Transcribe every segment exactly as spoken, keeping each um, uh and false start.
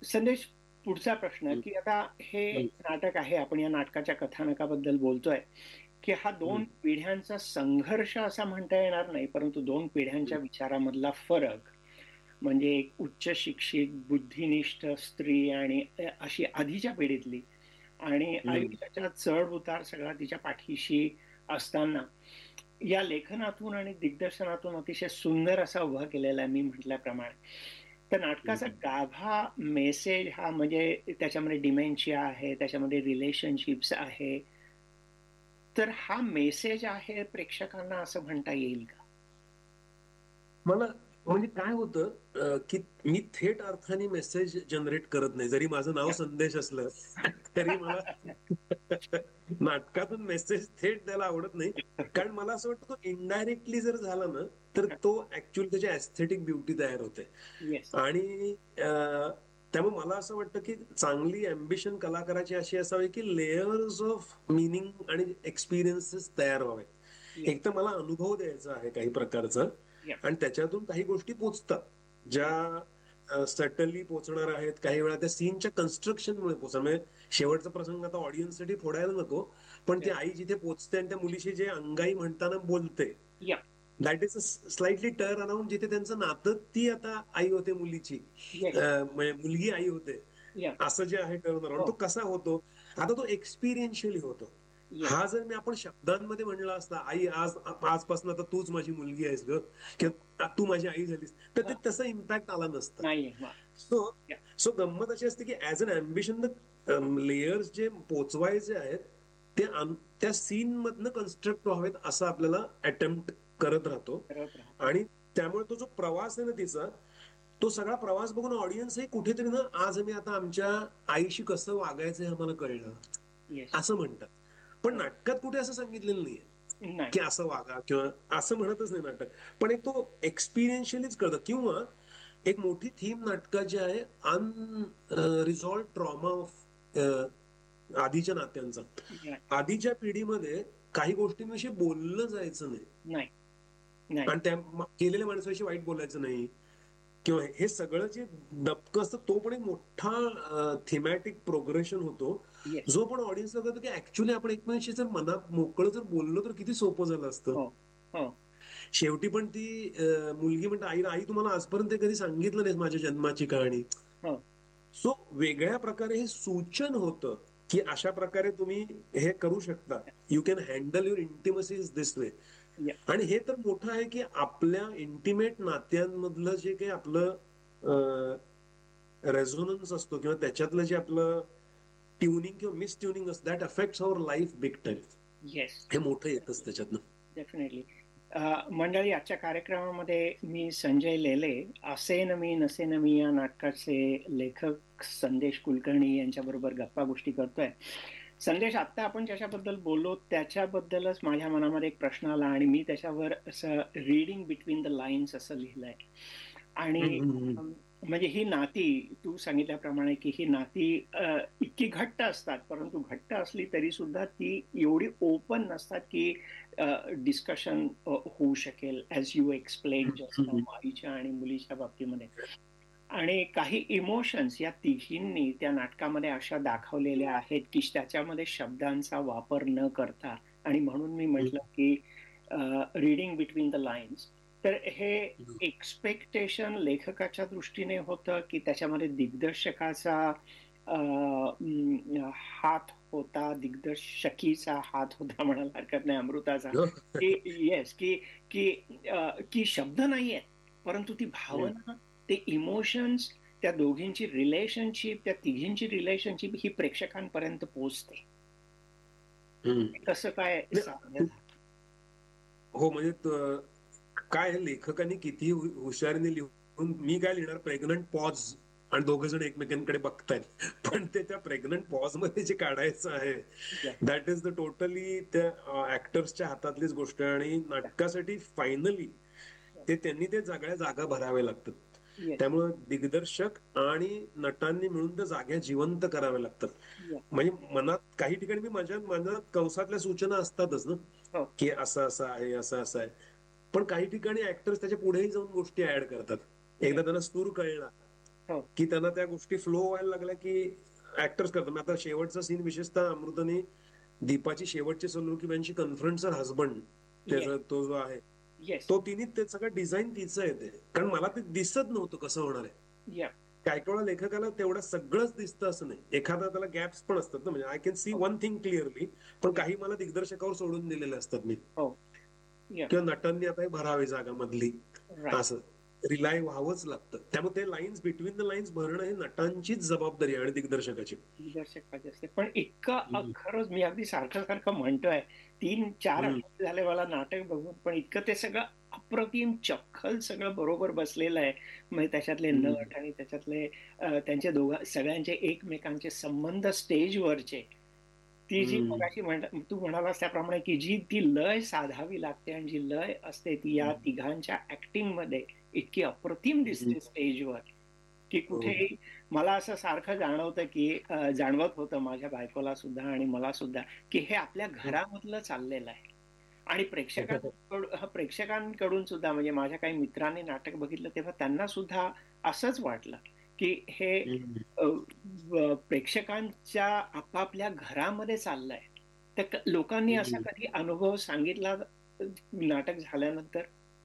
संदेश, पुढचा प्रश्न हं. की आता हे हं. नाटक आहे, आपण या नाटकाच्या कथानकाबद्दल बोलतोय, की हा दोन हं. पिढ्यांचा संघर्ष असा म्हणता येणार नाही, परंतु दोन पिढ्यांच्या हं. विचारामधला फरक. म्हणजे एक उच्च शिक्षित, बुद्धिनिष्ठ स्त्री आणि अ, अशी आधीच्या पिढीतली आणि हं. आयुष्याच्या चढ-उतार सगळा तिच्या पाठीशी असताना, या लेखनातून आणि दिग्दर्शनातून अतिशय सुंदर असा उभा केलेला आहे मी म्हटल्याप्रमाणे. तर हं, नाटकाचा हं. गाभा मेसेज हा म्हणजे त्याच्यामध्ये डिमेन्शिया आहे, त्याच्यामध्ये रिलेशनशिप्स आहे. तर हा मेसेज आहे प्रेक्षकांना असं म्हणता येईल का? मला म्हणजे काय होतं अ, की मी थेट अर्थाने मेसेज जनरेट करत नाही. जरी माझं नाव संदेश असलं, तरी मला नाटकातून मेसेज थेट द्यायला आवडत नाही. कारण मला असं वाटतं तो इनडायरेक्टली जर झाला ना, तर तो ॲक्चुअली त्याची एस्थेटिक ब्युटी तयार होते. येस. आणि अ, त्यामुळे मला असं वाटतं, की चांगली अॅम्बिशन कलाकाराची अशी असावी, की लेयर्स ऑफ मीनिंग आणि एक्सपिरियन्सेस तयार व्हावेत. येस. एकतर मला अनुभव द्यायचा आहे काही प्रकारचा या. आणि त्याच्यातून काही गोष्टी पोहोचतात. ज्या अ, सटली पोहोचणार आहेत. काही वेळा त्या सीनच्या कन्स्ट्रक्शनमुळे पोहोचणार. म्हणजे शेवटचा प्रसंग आता ऑडियन्ससाठी फोडायला नको. पण ती या. आई जिथे पोहोचते आणि त्या मुलीशी जे अंगाई म्हणताना बोलते. या. That is a slightly turn around जिथे त्यांचं नातं ती आता आई होते मुलीची. अ, येस. म्हणजे मुलगी आई होते. या. असं जे आहे टर्न अराउंड तो हो. कसा होतो? आता तो एक्सपिरियन्शियली होतो. येस. हा जर मी आपण शब्दांमध्ये म्हटला असता, "आई आज आजपासून आता तूच माझी मुलगी आहेस गं" किंवा "तू माझी आई झालीस." तर ते हां. तसा इम्पॅक्ट आला नसता. नाहीये. हां. सो या. सो गंमत अशी असते, की as an ambition a, layers जे पोहोचवायचे आहेत, ते अन त्या सीनमधनं कन्स्ट्रक्ट व्हावेत असं आपल्याला अटेम्प्ट करत राहतो. करत राहा. आणि त्यामुळे तो जो प्रवास आहे ना तिचा, तो सगळा प्रवास बघून ऑडियन्सही कुठेतरी ना, आज आम्ही आता आमच्या आईशी कसं वागायचं हे आम्हाला कळलं. येस. असं म्हणतात. पण हो. नाटकात कुठे असं सांगितलेलं नाहीये, नाही. की असं वागा किंवा असं म्हणतच नाही नाटक. पण एक तो एक्सपिरियन्शियलीच कळतं किंवा एक मोठी थीम नाटकाची आहे अन अ, रिझॉल्व्ड ट्रॉमा ऑफ अ, आधीच्या नात्यांचा. नाही. आधीच्या पिढीमध्ये काही गोष्टींविषयी बोललं जायचं नाही. नाही. नाही. आणि त्या केलेल्या माणसाविषयी वाईट बोलायचं नाही किंवा हे सगळं जे दबकं असतं तो पण एक मोठा अ, थीमॅटिक प्रोग्रेशन होतो. येस. जो पण ऑडियन्सला कळतो, की ॲक्चुअली आपण एकमेकांशी जर मनात मोकळं जर बोललो तर किती सोपं झालं असतं. हो. हो. शेवटी पण ती अ, मुलगी म्हणते आईला, "आई तू मला आजपर्यंत कधी सांगितलं नाहीस माझ्या जन्माची कहाणी." हो. सो वेगळ्या प्रकारे हे सूचन होतं, की अशा प्रकारे तुम्ही हे करू शकता. You can handle your इंटिमसीज this way. या. आणि हे तर मोठं आहे, की आपल्या इंटिमेट नात्यांमधलं जे काही आपलं अ, रेझोनन्स असतो किंवा त्याच्यातलं जे आपलं ट्यूनिंग किंवा मिस ट्यूनिंग असतं that affects our life big time. Yes. हे मोठं येतच त्याच्यातनं. डेफिनेटली. अ, मंडळी आजच्या कार्यक्रमामध्ये मी संजय लेले, "असे न मी नसे न मी" या नाटकाचे लेखक संदेश कुलकर्णी यांच्याबरोबर गप्पा-गोष्टी करतोय. संदेश, आत्ता आपण ज्याच्याबद्दल बोललो त्याच्याबद्दलच माझ्या मनामध्ये एक प्रश्न आला आणि मी त्याच्यावर असं रीडिंग बिटवीन द लाईन्स असं लिहिलंय. हं, आणि हं, हं. अं, म्हणजे ही नाती तू सांगितल्याप्रमाणे, की ही नाती अ, इतकी घट्ट असतात, परंतु घट्ट असली तरीसुद्धा ती एवढी ओपन नसतात, की अ, डिस्कशन अ, होऊ शकेल ॲज यू एक्सप्लेन्ड हं, जस्ट हं. नाऊ आईच्या आणि मुलीच्या बाबतीमध्ये. आणि काही इमोशन्स या तिघींनी त्या नाटकामध्ये अशा दाखवलेल्या आहेत, की त्याच्यामध्ये शब्दांचा वापर न करता आणि म्हणून मी हं. म्हटलं, की अ, रीडिंग बिटवीन द लाईन्स. तर हे हं. एक्स्पेक्टेशन लेखकाच्या दृष्टीने होतं, की त्याच्यामध्ये दिग्दर्शकाचा अ, अं, हात होता, दिग्दर्शकीचा हात होता म्हणायला हरकत नाही, अमृताचा, की येस, की की अ, की शब्द नाहीयेत, परंतु ती हं. भावना, ते इमोशन्स, त्या दोघींची रिलेशनशिप, त्या तिघींची रिलेशनशिप ही प्रेक्षकांपर्यंत पोहोचते. हं. हे कसं काय नाही, साध्य? हो, म्हणजे त काय आहे लेखकांनी कितीही हु हुशारीने लिहून मी काय लिहिणार प्रेग्नंट पॉज आणि दोघं जण एकमेकांकडे बघतायत. पण ते त्या प्रेग्नंट पॉजमध्ये जे काढायचं आहे, या. दॅट इज द टोटली त्या अ, ॲक्टर्सच्या हातातलीच गोष्ट आहे आणि या. नाटकासाठी फायनली ते त्यांनी ते सगळ्या जागा भराव्या लागतात. येस. त्यामुळं दिग्दर्शक आणि नटांनी मिळून त्या जागा जिवंत कराव्या लागतात. या. म्हणजे मनात काही ठिकाणी मी माझ्या मनात कंसातल्या सूचना असतातच ना, हो. की असं-असं आहे, असं-असं आहे. पण काही ठिकाणी ॲक्टर्स त्याच्या पुढेही जाऊन गोष्टी ॲड करतात. या. एकदा त्यांना सूर कळला, हो की त्यांना त्या गोष्टी फ्लो व्हायला लागल्या की ऍक्टर्स करतात. मग आता शेवटचा सीन विशेषतः अमृताने दीपाची शेवटची सलोखीबाईंशी कन्फ्रंटचा हसबंड येस त्याचा तो जो आहे येस तो तिने ते सगळं डिझाईन तिचं येते, कारण मला ते दिसत नव्हतं कसं होणार आहे. या काय काय वेळा लेखकाला तेवढं सगळंच दिसतं असं नाही, एखादा त्याला गॅप्स पण असतात ना, म्हणजे आय कॅन सी हो वन थिंग क्लिअरली, पण या काही मला दिग्दर्शकावर सोडून दिलेले असतात मी, हो या किंवा नटांनी आता हे भरावी जागा मधली, राईट असं रिलाय व्हावंच लागतं. त्यामुळे ते लाईन्स बिटवीन द लाईन्स भरणं हे नटांचीच जबाबदारी आहे आणि दिग्दर्शकाची. दिग्दर्शकाचे असते. पण इतकं अ, हम्म. खरंच मी अगदी सारखं-सारखं म्हणतोय. तीन चार हम्म. आठवडे झाले मला नाटक बघून, पण इतकं ते सगळं अप्रतिम चपखल सगळं बरोबर बसलेलं आहे. म्हणजे त्याच्यातले हम्म. नट आणि त्याच्यातले अ, त्यांचे दोघा सगळ्यांचे एकमेकांचे संबंध स्टेजवरचे. ती जी हम्म. मगाशी म्हण तू म्हणालास त्याप्रमाणे, की जी ती लय साधावी लागते आणि जी लय असते ती या तिघांच्या ॲक्टिंगमध्ये इतकी अप्रतिम हम्म. दिसते स्टेजवर, की हो. कुठेही मला असं सारखं जाणवतं, की अ, जाणवत होतं माझ्या बायकोला सुद्धा आणि मला सुद्धा, की हे आपल्या घरामधलं चाललेलं आहे. आणि प्रेक्षकांकडून प्रेक्षकांकडून सुद्धा म्हणजे माझ्या काही मित्रांनी नाटक बघितलं तेव्हा त्यांना सुद्धा असंच वाटलं, की हे हम्म. अ, व प्रेक्षकांच्या आपापल्या घरामध्ये चाललंय. तर क लोकांनी असा हम्म. कधी अनुभव सांगितला अ, नाटक झाल्यानंतर?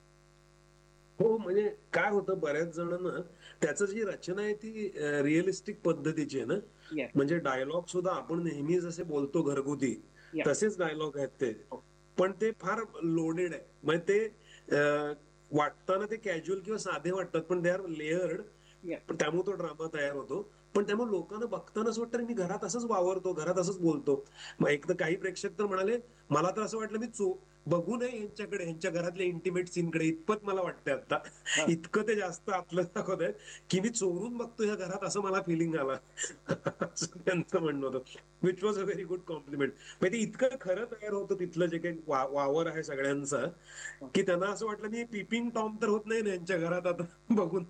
हो, म्हणजे काय होतं बऱ्याच जणांना त्याचं जी रचना आहे ती रिअलिस्टिक पद्धतीची आहे ना, येस. म्हणजे डायलॉग सुद्धा आपण नेहमी जसे बोलतो घरगुती या. तसेच डायलॉग आहेत ते, हो. पण ते फार लोडेड आहे. म्हणजे ते अ, वाटताना ते कॅज्युअल किंवा साधे वाटतात, पण दे आर लेअर्ड. या. पण त्यामुळे तो ड्रामा तयार होतो. पण त्यामुळे लोकांना बघताना असं वाटतं मी घरात असंच वावरतो, घरात असंच बोलतो. मग एक तर काही प्रेक्षक तर म्हणाले, मला तर असं वाटलं मी चो बघू नये यांच्याकडे, यांच्या घरातल्या इंटिमेट सीनकडे, इतपत मला वाटतंय आता. हां. इतकं ते जास्त आतलं दाखवत आहेत की मी चोरून बघतो ह्या घरात, असं मला फिलिंग आला. असं त्यांचं म्हणणं होतं, which was a very good complement. म्हणजे ते इतकं खरं तयार होतं तिथलं जे काही वा वावर आहे सगळ्यांचा, हां. की त्यांना असं वाटलं मी पिपिंग टॉम तर होत नाही ना यांच्या घरात आता बघून.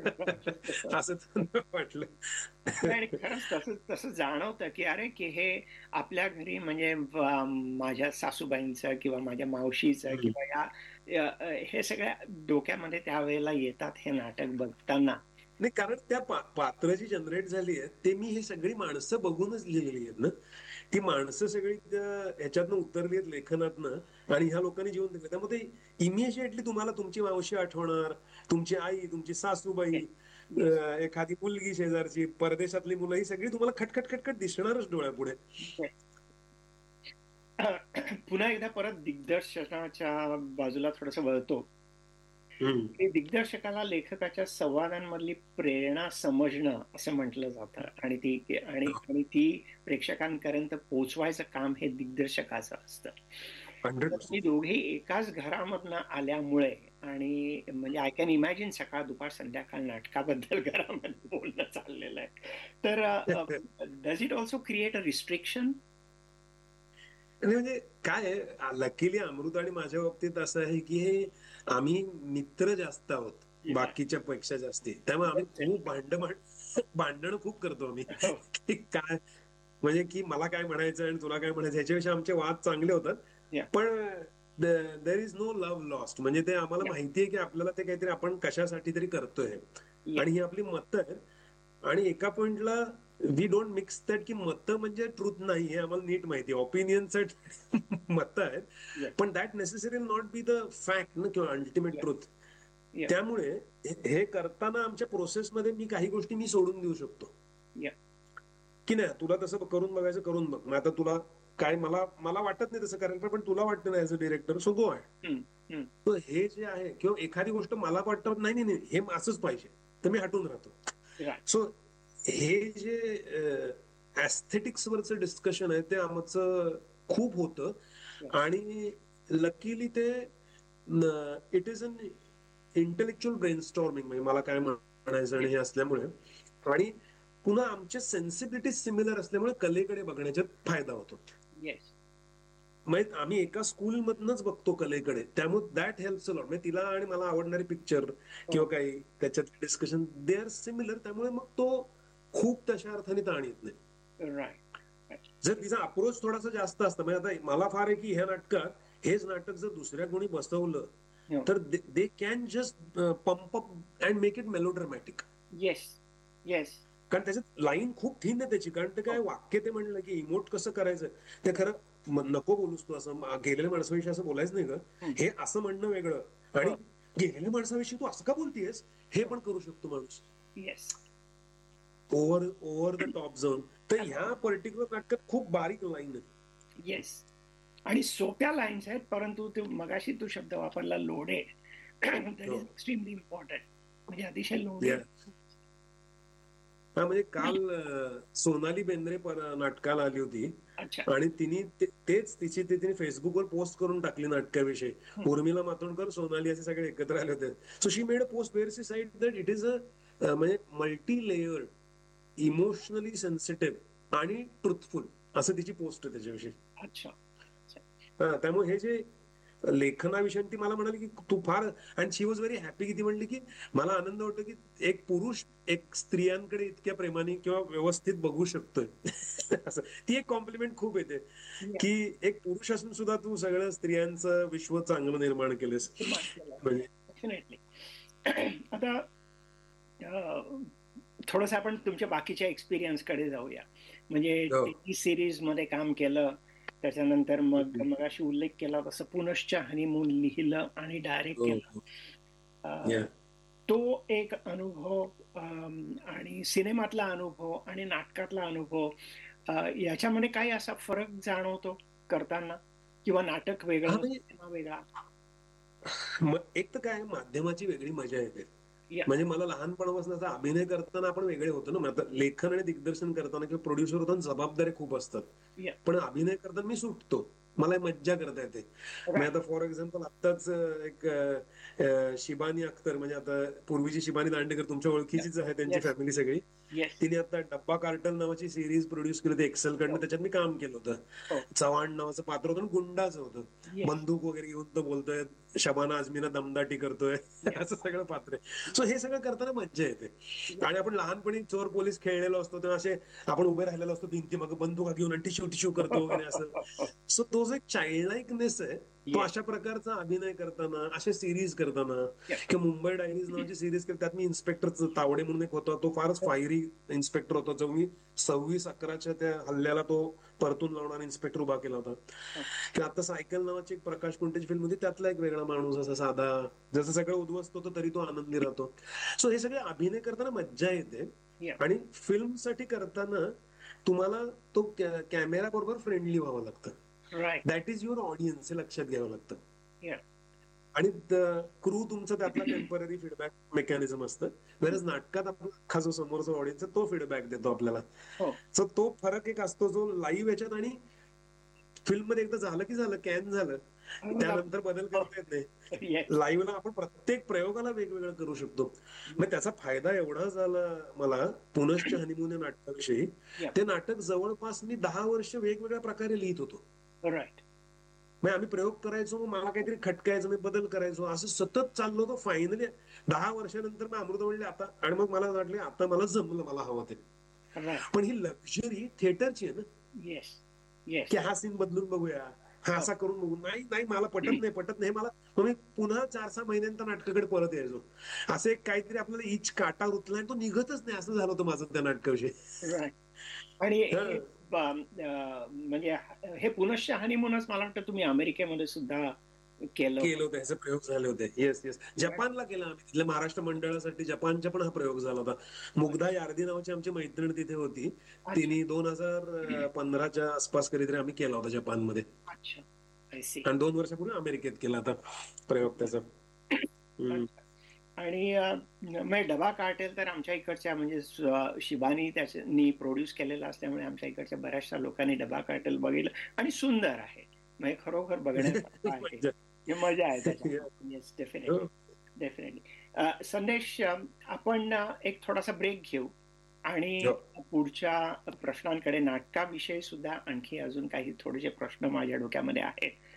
असं त्यांना वाटलं. नाही आणि खरंच तसं तसं जाणवतं, की अरे, की हे आपल्या घरी म्हणजे व माझ्या सासूबाईंचं किंवा माझ्या मावशीचं हम्म. किंवा या या अ, हे सगळ्या डोक्यामध्ये त्यावेळेला येतात हे नाटक बघताना. नाही, कारण त्या पा पात्र जी जनरेट झाली आहेत ते मी हे सगळी माणसं बघूनच लिहिलेली आहेत ना. ती माणसं सगळी त्या ह्याच्यातनं उतरली आहेत लेखनातनं आणि ह्या लोकांनी जीवन दिलं. त्यामुळे इमिजिएटली तुम्हाला तुमची मावशी आठवणार, तुमची आई, तुमची सासूबाई, येस, अ, येस, एखादी मुलगी शेजारची, परदेशातली मुलं, ही सगळी तुम्हाला खटखट खटखट दिसणारच डोळ्यापुढे. येस. पुन्हा एकदा परत दिग्दर्शनाच्या बाजूला थोडंसं वळतो. हम्म. की दिग्दर्शकाला लेखकाच्या संवादांमधली प्रेरणा समजणं असं म्हटलं जातं आणि ती आणि आणि ती प्रेक्षकांपर्यंत पोहोचवायचं काम हे दिग्दर्शकाचं असतं. हंड्रेड तर पर्सेंट तुम्ही दोघेही एकाच घरामधनं आल्यामुळे आणि म्हणजे आय कॅन इमॅजिन सकाळ, दुपार, संध्याकाळ नाटकाबद्दल घरामध्ये बोलणं चाललेलं आहे. तर does it also create a restriction? आणि म्हणजे काय आहे, लकीली अमृत आणि माझ्या बाबतीत असं आहे की हे आम्ही मित्र जास्त आहोत बाकीच्या पेक्षा जास्ती, त्यामुळे आम्ही खूप भांड भांडण खूप करतो आम्ही. हो. की काय म्हणजे की मला काय म्हणायचं आणि तुला काय म्हणायचं ह्याच्याविषयी आमचे वाद चांगले होतात. या पण there is no love lost, म्हणजे ते आम्हाला या माहितीये की आपल्याला ते काहीतरी आपण कशासाठी तरी करतोय या आणि ही आपली मतं आहेत. आणि एका पॉइंटला वी डोंट मिक्स दॅट, की मतं म्हणजे ट्रुथ नाही हे आम्हाला नीट माहिती आहे. ओपिनियन्स मतं आहेत, या पण that necessary not be the fact ना, किंवा अल्टिमेट या ट्रुथ. या त्यामुळे हे करताना आमच्या प्रोसेसमध्ये मी काही गोष्टी मी सोडून देऊ शकतो या की नाही, तुला तसं करून बघायचं करून बघ. मग आता तुला काय, मला मला वाटत नाही तसं करायला, पण तुला वाटतं ना ऍज अ डिरेक्टर, सो गो आहे. हम्म, हम्म. तर हे जे आहे, किंवा एखादी गोष्ट मला वाटतं नाही नाही नाही हे असंच पाहिजे, तर मी हटून राहतो. Right. सो हे जे ऍस्थेटिक्स वरचं डिस्कशन आहे ते आमचं खूप होतं. Yeah. आणि लकीली ते it is an intellectual brainstorming, म्हणजे मला काय म्हणायचं आणि हे असल्यामुळे, आणि पुन्हा आमच्या सेन्सिबिलिटी सिमिलर असल्यामुळे कलेकडे बघण्याचा फायदा होतो. Yes. म्हणजे आम्ही एका स्कूल मधनच बघतो कलेकडे, त्यामुळे दॅट हेल्प्स अ लॉट. म्हणजे तिला आणि मला आवडणारे पिक्चर किंवा Oh, काही त्याच्यात डिस्कशन दे आर सिमिलर, त्यामुळे मग तो खूप तशा अर्थाने ताण येत नाही. right. Right. जर तिचा अप्रोच थोडासा जास्त असतं, म्हणजे आता मला फार आहे की ह्या नाटकात हेच नाटक जर दुसऱ्या कोणी बसवलं No. तर they can just pump up and make it मेलोड्रामॅटिक. Yes. Yes. कारण त्याच्यात लाईन खूप थिन आहे त्याची, कारण ते काय वाक्य ते म्हणलं की इमोट कसं करायचं ते खरं म- नको बोलूस तू असं मा- गेलेल्या माणसाविषयी असं बोलायचं नाही ग, हे असं म्हणणं वेगळं आणि गेलेल्या माणसाविषयी तू असं का बोलतीयस हे पण करू शकतो माणूस yes. Over over the top जाऊन. तर ह्या पर्टिक्युलर नाटकात खूप बारीक लाईन आहे. येस. आणि सोप्या लाईन्स आहेत, परंतु तू मगाशी तू शब्द वापरला loaded. That is extremely important. म्हणजे अतिशय लोडेड. हा म्हणजे काल अं, सोनाली बेंद्रे पर- नाटकाला आली होती अच्छा. आणि तिने ते- तेच तिची ती तिने फेसबुकवर पोस्ट करून टाकली नाटकाविषयी. उर्मिला मातोंडकर, सोनाली असे सगळे एकत्र आले होते. So she made a post wear she side that it is a म्हणजे मल्टी लेयर, इमोशनली सेन्सिटिव्ह आणि ट्रुथफुल असं तिची पोस्ट आहे त्याच्याविषयी. अच्छा. हा त्यामुळे हे जे लेखनाविषयी ती मला म्हणाली की तू फार, आणि शी वॉज व्हेरी हॅपी की ती म्हणली की मला आनंद वाटतो की एक पुरुष एक स्त्रियांकडे इतक्या प्रेमाने किंवा व्यवस्थित बघू शकतोय. असं ती एक कॉम्प्लिमेंट खूप येते की एक पुरुष असून सुद्धा तू सगळं स्त्रियांचं विश्व चांगलं निर्माण केलंस. म्हणजे डेफिनेटली. आता थोडस आपण तुमच्या बाकीच्या एक्सपिरियन्स कडे जाऊया. म्हणजे हो. टीव्ही सिरीज मध्ये काम केलं, त्याच्यानंतर मग मगाशी उल्लेख केला तसं पुनश्च हनीमून लिहिलं आणि डायरेक्ट हो, केलं. हो. अं, Yeah. तो एक अनुभव, अं, आणि सिनेमातला अनुभव आणि नाटकातला अनुभव, अं, याच्यामध्ये काही असा फरक जाणवतो करताना, किंवा नाटक हा वेगळं म्हणजे सिनेमा वेगळा? म- एक तर काय माध्यमाची वेगळी मजा येते. या. म्हणजे मला लहानपणापासून आता अभिनय करताना आपण वेगळे होतो ना. मग आता लेखन आणि दिग्दर्शन करताना किंवा प्रोड्युसर होताना जबाबदारी खूप असतात, या. पण अभिनय करताना मी सुटतो, मला मज्जा करता येते. मी आता फॉर एक्झाम्पल आत्ताच अं, एक अं, शिबानी अख्तर, म्हणजे आता पूर्वीची शिबानी दांडेकर तुमच्या ओळखीचीच आहे, त्यांची येस. फॅमिली सगळी. येस. तिने आता डब्बा कार्टल नावाची सिरीज प्रोड्यूस केली होती एक्सेल कडनं, त्याच्यात मी काम केलं हो. होतं. चव्हाण नावाचं पात्र होतं आणि गुंडाचं होतं. Yes. बंदूक वगैरे घेऊन तो बोलतोय, शबाना आझमीना दमदाटी करतोय, असं सगळं पात्र आहे. सो हे सगळं करताना मज्जा येते. आणि आपण लहानपणी चोर पोलीस खेळलेलो असतो तेव्हा असे आपण उभे राहिलेलो असतो भिंती मग बंदूक घेऊन आणि टिशू टिशू करतो वगैरे असं. सो तो जो एक चाइल्डलाइकनेस आहे तो Yes. अशा प्रकारचा अभिनय करताना, अशा सिरीज करताना, Yes. किंवा मुंबई डायरीज नावाची सिरीज केली त्यात मी इन्स्पेक्टर तावडे म्हणून एक होता, तो फारच फायरी इन्स्पेक्टर होता, जो मी सव्वीस अकराच्या त्या हल्ल्याला तो परतून लावणारा इन्स्पेक्टर उभा केला होता. किंवा आता सायकल नावाची एक प्रकाश कुंटेची फिल्म होती, त्यातला एक वेगळा माणूस असा साधा, जसं सगळं उद्ध्वस्त होतं तरी तो आनंदी राहतो. सो हे सगळे अभिनय करताना मज्जा येते. Yeah. आणि फिल्मसाठी करताना तुम्हाला तो कॅमेरा बरोबर फ्रेंडली व्हावं लागतं. Right. That is your audience हे लक्षात घ्यावं लागतं. Yeah. आणि क्रू तुमचा त्यातला टेम्पररी फीडबॅक मेकॅनिझम असतं, वेळेस नाटकात आपला अख्खा जो समोरचा ऑडियन्स तो फीडबॅक देतो आपल्याला. हो. सो तो फरक एक असतो जो लाईव्ह याच्यात आणि फिल्म मध्ये एकदा झालं की झालं, कॅन झालं, त्यानंतर बदल करता येत नाही. Yes. लाईव्हला आपण प्रत्येक प्रयोगाला वेगवेगळं करू शकतो. मग त्याचा फायदा एवढा झाला मला पुनश्च हनीमून या नाटकाविषयी. Yeah. ते नाटक जवळपास मी दहा वर्ष वेगवेगळ्या प्रकारे लिहित होतो. Right. मग आम्ही प्रयोग करायचो, मग मला काहीतरी खटकायचं, मी बदल करायचो, असं सतत चाललो होतो. फायनली दहा वर्षानंतर मी अमृता म्हणले आता, आणि मग मला वाटलं आता मला जमलं, मला हवं ते. Right. पण ही लक्झरी थिएटरची आहे ना, Yes. Yes. की हा सीन बदलून बघूया, हा असा करून बघू, नाही नाही मला पटत नाही पटत नाही मला, मग मी पुन्हा चार सहा महिन्यांतर नाटकाकडे परत यायचो. असं एक काहीतरी आपल्याला इच काटा रुतला आणि तो निघतच नाही, असं झालं होतं माझं त्या नाटकाविषयी. Right. आणि हा. हे ब- अं, म्हणजे हे पुनश्च हनीमूनच मला वाटतं तुम्ही अमेरिकेमध्ये सुद्धा केलं. केलं होतं, ह्याचे प्रयोग झाले होते. येस येस जपानला केला आम्ही, तिथल्या महाराष्ट्र मंडळासाठी जपानच्या पण हा प्रयोग झाला होता. मुग्धा यार्दी नावाची आमची मैत्रीण तिथे होती, तिने दोन हजार पंधराच्या आसपास कधीतरी आम्ही केला होता जपानमध्ये. अच्छा. I see. आणि दोन वर्षापूर्वी अमेरिकेत केला आता प्रयोग त्याचा. हम्म. आणि अं, म्हणजे डबा कार्टेल तर आमच्या इकडच्या म्हणजे स- शिबानी त्यानी प्रोड्यूस केलेला असल्यामुळे आमच्या इकडच्या बऱ्याचशा लोकांनी डबा कार्टेल बघितलं आणि सुंदर आहे, म्हणजे खरोखर बघण्यासारखं आहे. मज्जा. हे मजा आहे त्याच्यात. Yes, definitely. डेफिनेटली. संदेश, अं, आपण अं, एक थोडासा ब्रेक घेऊ आणि हो. पुढच्या प्रश्नांकडे, नाटकाविषयी सुद्धा आणखी अजून काही थोडेसे प्रश्न माझ्या डोक्यामध्ये आहेत